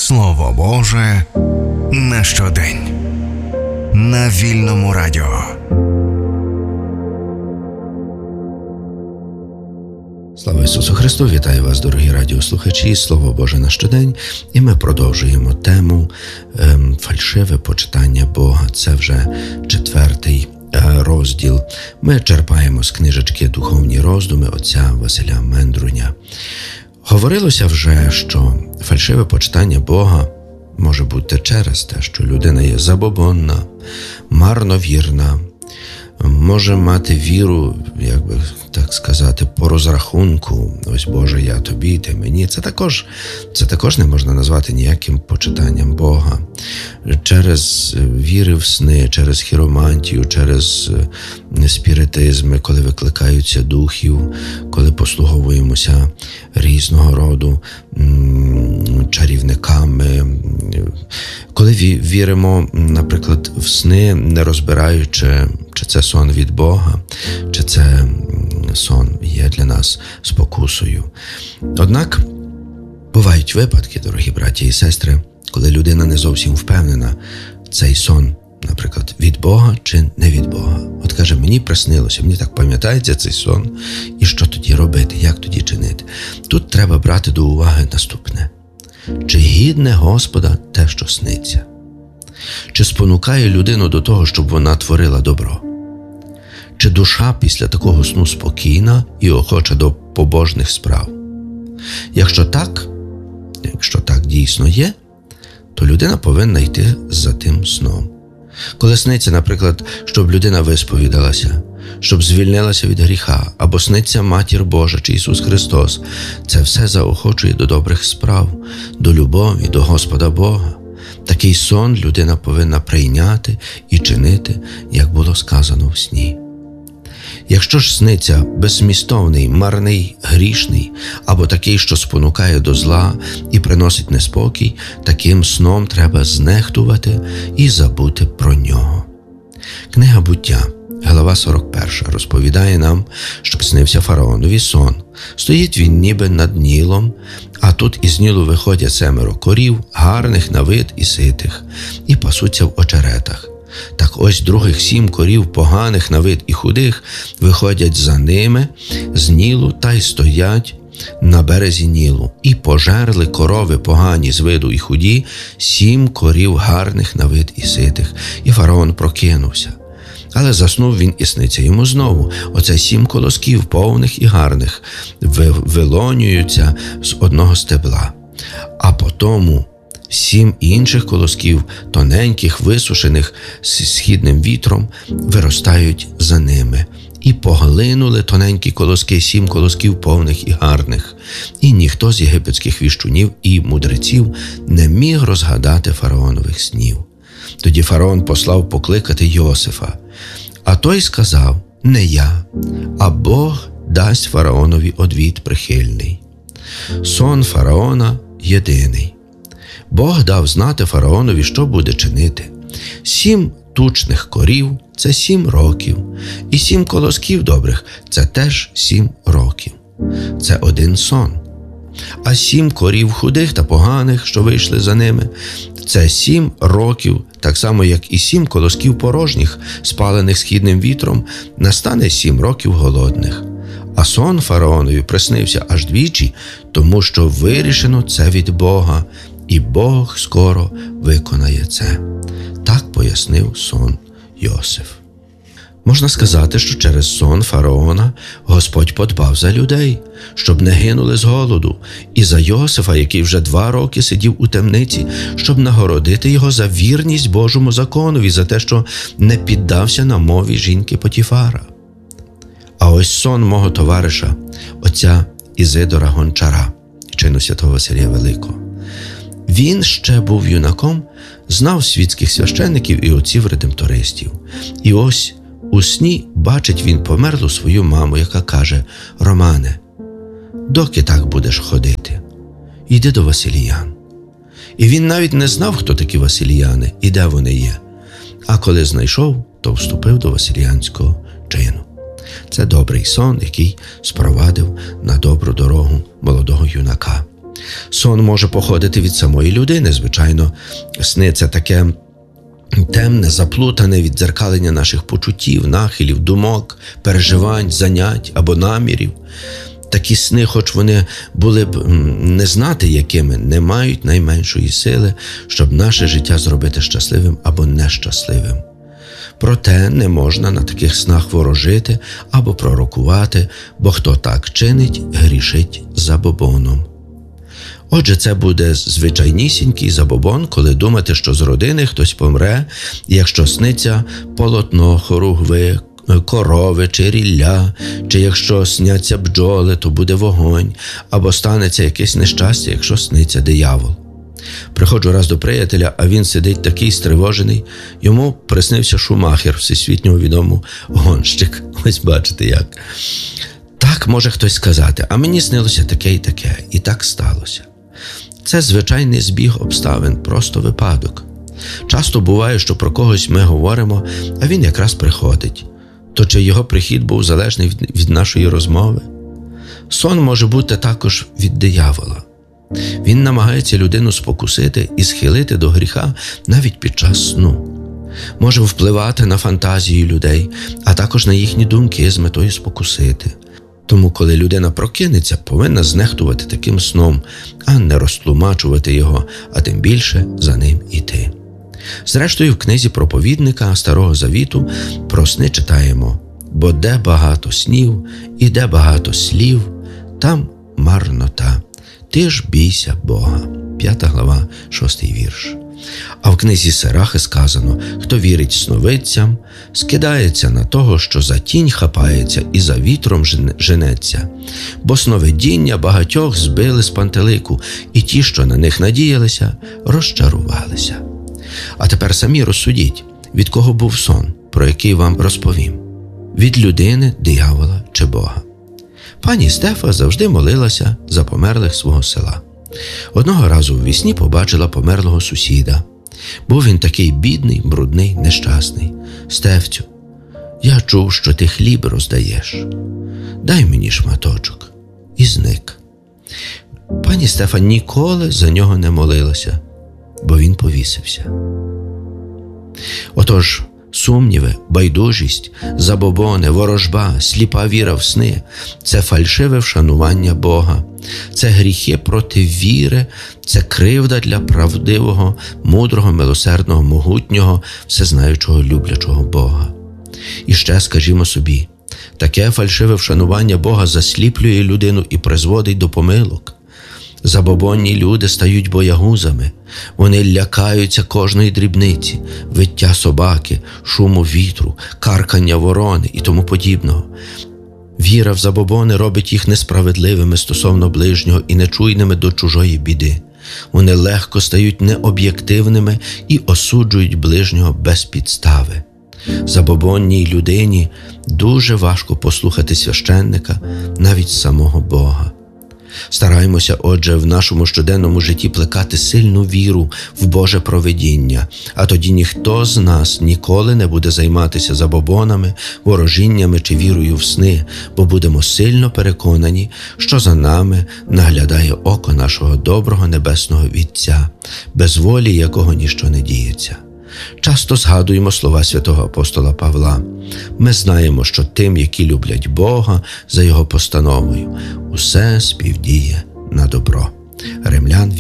Слово Боже на щодень. На Вільному радіо. Слава Ісусу Христу! Вітаю вас, дорогі радіослухачі! Слово Боже на щодень. І ми продовжуємо тему фальшиве почитання Бога. Це вже 4-й розділ. Ми черпаємо з книжечки «Духовні роздуми» отця Василя Мендруня. Говорилося вже, що фальшиве почитання Бога може бути через те, що людина є забобонна, марновірна, може мати віру, як би так сказати, по розрахунку. Ось, Боже, я тобі, ти мені. Це також не можна назвати ніяким почитанням Бога. Через віри в сни, через хіромантію, через спіритизми, коли викликаються духів, коли послуговуємося різного роду чарівниками, коли віримо, наприклад, в сни, не розбираючи, чи це сон від Бога, чи це сон є для нас спокусою. Однак бувають випадки, дорогі браті і сестри, коли людина не зовсім впевнена, цей сон, наприклад, від Бога чи не від Бога. От каже, мені приснилося, мені так пам'ятається цей сон, і що тоді робити, як тоді чинити? Тут треба брати до уваги наступне. Чи гідне Господа те, що сниться? Чи спонукає людину до того, щоб вона творила добро? Чи душа після такого сну спокійна і охоча до побожних справ? Якщо так дійсно є, то людина повинна йти за тим сном. Коли сниться, наприклад, щоб людина висповідалася, щоб звільнилася від гріха, або сниться Матір Божа чи Ісус Христос, це все заохочує до добрих справ, до любові, до Господа Бога. Такий сон людина повинна прийняти і чинити, як було сказано в сні. Якщо ж сниться беззмістовний, марний, грішний, або такий, що спонукає до зла і приносить неспокій, таким сном треба знехтувати і забути про нього. Книга «Буття», глава 41, розповідає нам, що снився фараонові сон. Стоїть він ніби над Нілом, а тут із Нілу виходять 7 корів, гарних на вид і ситих, і пасуться в очеретах. Так ось других 7 корів, поганих на вид і худих, виходять за ними з Нілу та й стоять на березі Нілу. І пожерли корови погані з виду і худі 7 корів гарних на вид і ситих. І фараон прокинувся. Але заснув він і сниться йому знову. Оце 7 колосків повних і гарних вилонюються з одного стебла. А потому 7 інших колосків, тоненьких, висушених східним вітром, виростають за ними. І поглинули тоненькі колоски 7 колосків повних і гарних. І ніхто з єгипетських віщунів і мудреців не міг розгадати фараонових снів. Тоді фараон послав покликати Йосифа. А той сказав, не я, а Бог дасть фараонові одвід прихильний. Сон фараона єдиний. Бог дав знати фараонові, що буде чинити. 7 тучних корів – це 7 років, і 7 колосків добрих – це теж 7 років. Це один сон. А 7 корів худих та поганих, що вийшли за ними – це 7 років, так само, як і 7 колосків порожніх, спалених східним вітром, настане 7 років голодних. А сон фараонові приснився аж двічі, тому що вирішено це від Бога, і Бог скоро виконає це. Так пояснив сон Йосиф. Можна сказати, що через сон фараона Господь подбав за людей, щоб не гинули з голоду, і за Йосифа, який вже 2 роки сидів у темниці, щоб нагородити його за вірність Божому законові, за те, що не піддався на мові жінки Потіфара. А ось сон мого товариша, отця Ізидора Гончара, чину святого Василія Великого. Він ще був юнаком, знав світських священиків і отців-редемтористів. І ось у сні бачить він померлу свою маму, яка каже: «Романе, доки так будеш ходити? Йди до Василіян». І він навіть не знав, хто такі Василіяни і де вони є. А коли знайшов, то вступив до Василіянського чину. Це добрий сон, який спровадив на добру дорогу молодого юнака. Сон може походити від самої людини, звичайно. Сни – це таке темне, заплутане віддзеркалення наших почуттів, нахилів, думок, переживань, занять або намірів. Такі сни, хоч вони були б не знати якими, не мають найменшої сили, щоб наше життя зробити щасливим або нещасливим. Проте не можна на таких снах ворожити або пророкувати, бо хто так чинить, грішить забобоном. Отже, це буде звичайнісінький забобон, коли думати, що з родини хтось помре, якщо сниться полотно, хоругви, корови чи рілля, чи якщо сняться бджоли, то буде вогонь, або станеться якесь нещастя, якщо сниться диявол. Приходжу раз до приятеля, а він сидить такий стривожений. Йому приснився Шумахер, всесвітньо відомий гонщик. Ось бачите як. Так може хтось сказати, а мені снилося таке і таке, і так сталося. Це звичайний збіг обставин, просто випадок. Часто буває, що про когось ми говоримо, а він якраз приходить. То чи його прихід був залежний від нашої розмови? Сон може бути також від диявола. Він намагається людину спокусити і схилити до гріха навіть під час сну. Може впливати на фантазії людей, а також на їхні думки з метою спокусити. Тому, коли людина прокинеться, повинна знехтувати таким сном, а не розтлумачувати його, а тим більше за ним іти. Зрештою, в книзі проповідника Старого Завіту про сни читаємо: «Бо де багато снів і де багато слів, там марнота. Ти ж бійся Бога». 5 глава, 6 вірш. А в книзі Сирахи сказано: «Хто вірить сновидцям, скидається на того, що за тінь хапається і за вітром женеться. Бо сновидіння багатьох збили з пантелику, і ті, що на них надіялися, розчарувалися». А тепер самі розсудіть, від кого був сон, про який вам розповім. Від людини, диявола чи Бога. Пані Стефа завжди молилася за померлих свого села. Одного разу в вісні побачила померлого сусіда. Був він такий бідний, брудний, нещасний. «Стефцю, я чув, що ти хліб роздаєш. Дай мені шматочок». І зник. Пані Стефа ніколи за нього не молилася, бо він повісився. Отож, сумніви, байдужість, забобони, ворожба, сліпа віра в сни – це фальшиве вшанування Бога. Це гріхи проти віри, це кривда для правдивого, мудрого, милосердного, могутнього, всезнаючого, люблячого Бога. І ще скажімо собі, таке фальшиве вшанування Бога засліплює людину і призводить до помилок. Забобонні люди стають боягузами, вони лякаються кожної дрібниці, виття собаки, шуму вітру, каркання ворони і тому подібного. Віра в забобони робить їх несправедливими стосовно ближнього і нечуйними до чужої біди. Вони легко стають необ'єктивними і осуджують ближнього без підстави. Забобонній людині дуже важко послухати священника, навіть самого Бога. Стараємося, отже, в нашому щоденному житті плекати сильну віру в Боже провидіння, а тоді ніхто з нас ніколи не буде займатися забобонами, ворожіннями чи вірою в сни, бо будемо сильно переконані, що за нами наглядає око нашого доброго небесного Вітця, без волі якого ніщо не діється. Часто згадуємо слова святого апостола Павла. Ми знаємо, що тим, які люблять Бога за Його постановою, усе співдіє на добро. Римлян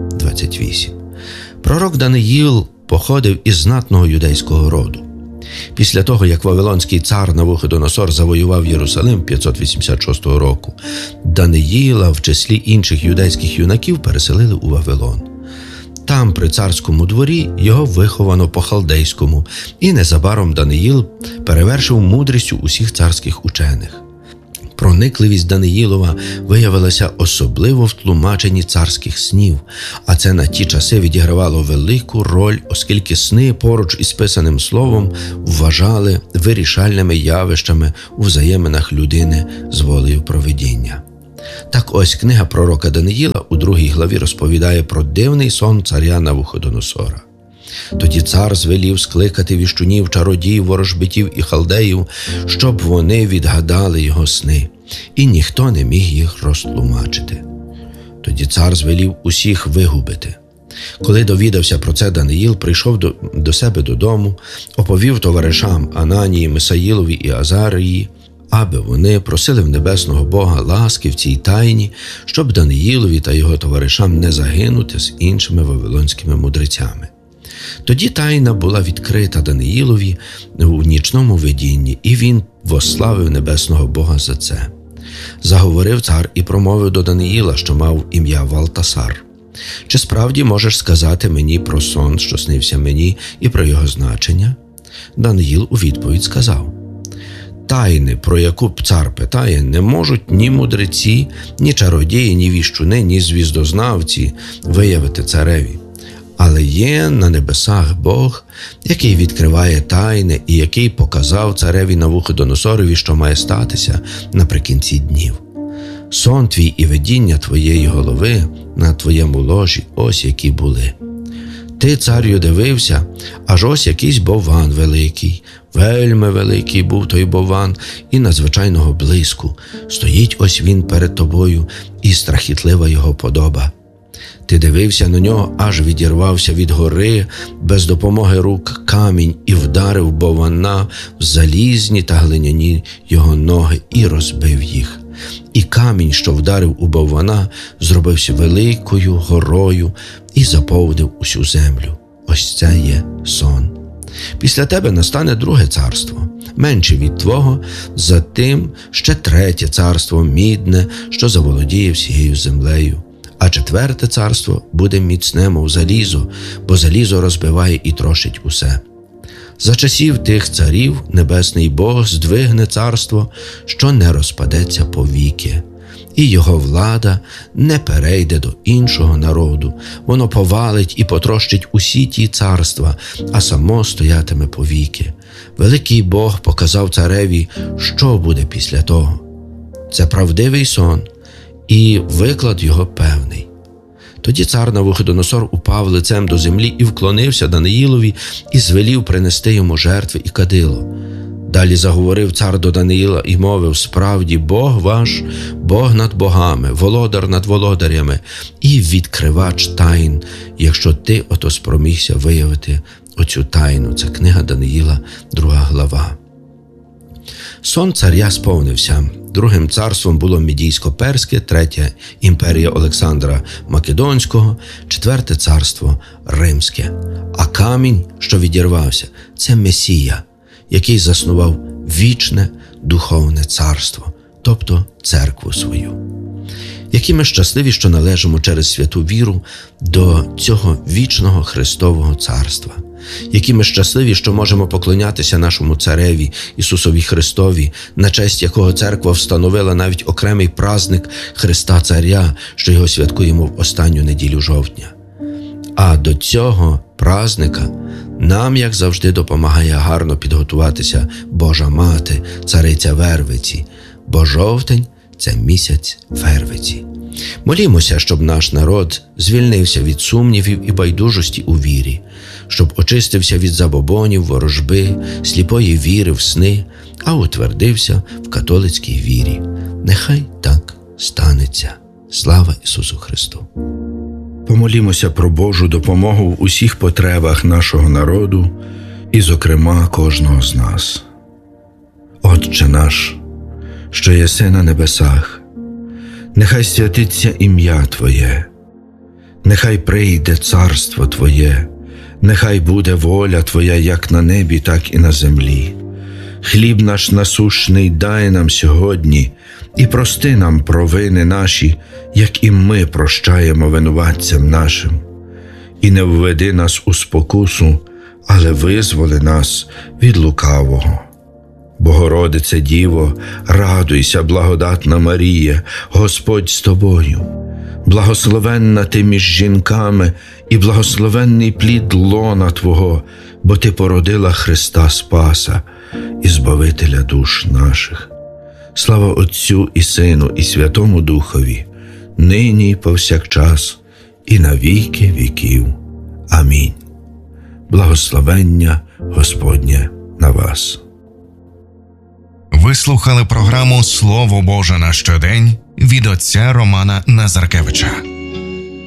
8:28. Пророк Даниїл походив із знатного юдейського роду. Після того, як вавилонський цар Навуходоносор завоював Єрусалим 586 року, Даниїла в числі інших юдейських юнаків переселили у Вавилон. Там, при царському дворі, його виховано по-халдейському, і незабаром Даниїл перевершив мудрістю усіх царських учених. Проникливість Даниїлова виявилася особливо в тлумаченні царських снів, а це на ті часи відігравало велику роль, оскільки сни поруч із писаним словом вважали вирішальними явищами у взаєминах людини з волею провидіння. Так ось книга пророка Даниїла у 2 главі розповідає про дивний сон царя Навуходоносора. Тоді цар звелів скликати віщунів, чародіїв, ворожбитів і халдеїв, щоб вони відгадали його сни, і ніхто не міг їх розтлумачити. Тоді цар звелів усіх вигубити. Коли довідався про це Даниїл, прийшов до себе додому, оповів товаришам Ананії, Мисаїлові і Азарії, аби вони просили в небесного Бога ласки в цій тайні, щоб Даниїлові та його товаришам не загинути з іншими вавилонськими мудрецями. Тоді тайна була відкрита Даниїлові у нічному видінні, і він восславив небесного Бога за це. Заговорив цар і промовив до Даниїла, що мав ім'я Валтасар: «Чи справді можеш сказати мені про сон, що снився мені, і про його значення?» Даниїл у відповідь сказав: «Тайни, про яку цар питає, не можуть ні мудреці, ні чародії, ні віщуни, ні звіздознавці виявити цареві. Але є на небесах Бог, який відкриває тайни і який показав цареві Навуходоносорові, що має статися наприкінці днів. Сон твій і видіння твоєї голови на твоєму ложі ось які були. Ти, царю, дивився, аж ось якийсь бовван великий, вельми великий був той бовван і надзвичайного блиску. Стоїть ось він перед тобою, і страхітлива його подоба. Ти дивився на нього, аж відірвався від гори без допомоги рук камінь і вдарив боввана в залізні та глиняні його ноги і розбив їх. І камінь, що вдарив у боввана, зробився великою горою і заповнив усю землю. Ось це є сон. Після тебе настане друге царство, менше від твого, за тим ще третє царство мідне, що заволодіє всією землею. А четверте царство буде міцне, мов залізо, бо залізо розбиває і трощить усе. За часів тих царів небесний Бог здвигне царство, що не розпадеться повіки, і його влада не перейде до іншого народу. Воно повалить і потрощить усі ті царства, а само стоятиме повіки. Великий Бог показав цареві, що буде після того. Це правдивий сон, і виклад його певний. Тоді цар Навуходоносор упав лицем до землі і вклонився Даниїлові і звелів принести йому жертви і кадило. Далі заговорив цар до Даниїла і мовив: «Справді, Бог ваш, Бог над богами, володар над володарями і відкривач тайн, якщо ти ото спромігся виявити оцю тайну». Це книга Даниїла, 2 глава. Сон царя сповнився. Другим царством було Мідійсько-Перське, третя імперія Олександра Македонського, четверте царство Римське. А камінь, що відірвався, це Месія, який заснував вічне духовне царство, тобто церкву свою. Які ми щасливі, що належимо через святу віру до цього вічного Христового царства. Які ми щасливі, що можемо поклонятися нашому цареві Ісусові Христові, на честь якого церква встановила навіть окремий праздник Христа Царя, що його святкуємо в останню неділю жовтня. А до цього праздника нам, як завжди, допомагає гарно підготуватися Божа Мати, цариця Вервиці, бо жовтень – це місяць Вервиці. Молімося, щоб наш народ звільнився від сумнівів і байдужості у вірі, щоб очистився від забобонів, ворожби, сліпої віри в сни, а утвердився в католицькій вірі. Нехай так станеться. Слава Ісусу Христу! Помолімося про Божу допомогу в усіх потребах нашого народу і, зокрема, кожного з нас. Отче наш, що єси на небесах, нехай святиться ім'я Твоє, нехай прийде царство Твоє, нехай буде воля Твоя як на небі, так і на землі. Хліб наш насущний дай нам сьогодні, і прости нам провини наші, як і ми прощаємо винуватцям нашим. І не введи нас у спокусу, але визволи нас від лукавого. Богородице Діво, радуйся, благодатна Марія, Господь з тобою. Благословенна ти між жінками, і благословенний плід лона Твого, бо ти породила Христа Спаса і Збавителя душ наших. Слава Отцю і Сину, і Святому Духові, нині і повсякчас, і на віки віків. Амінь. Благословення Господнє на вас. Ви слухали програму «Слово Боже на щодень» від отця Романа Назаркевича.